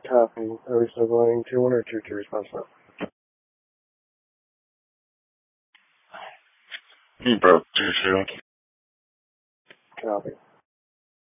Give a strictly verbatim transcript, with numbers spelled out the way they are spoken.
Copy. Are we still going two one or two two response now? You broke two two. Copy.